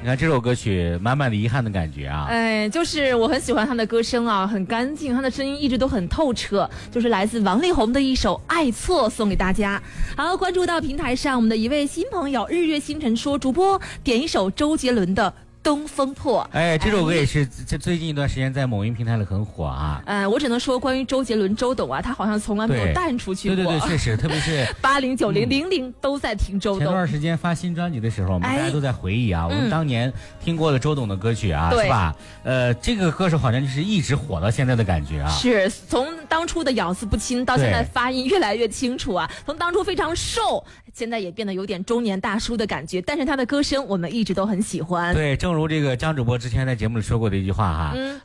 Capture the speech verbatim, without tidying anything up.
你看这首歌曲满满的遗憾的感觉啊。 哎，就是我很喜欢他的歌声啊，很干净，他的声音一直都很透彻，就是来自王力宏的一首《爱错》送给大家。好，关注到平台上我们的一位新朋友日月星辰说，主播点一首周杰伦的东风破。 哎，这首歌也是这最近一段时间在某音平台里很火啊。 呃，我只能说关于周杰伦周董啊，他好像从来没有淡出去过。 对对对，确实，特别是八零九零零零都在听周董。 前段时间发新专辑的时候，我们大家都在回忆啊， 哎、 我们当年听过的周董的歌曲啊，是吧？呃，这个歌手好像就是一直火到现在的感觉啊。 是从当初的咬字不清到现在发音越来越清楚啊，从当初非常瘦，现在也变得有点中年大叔的感觉，但是他的歌声我们一直都很喜欢。 对，正如这个张主播之前在节目里说过的一句话哈，嗯，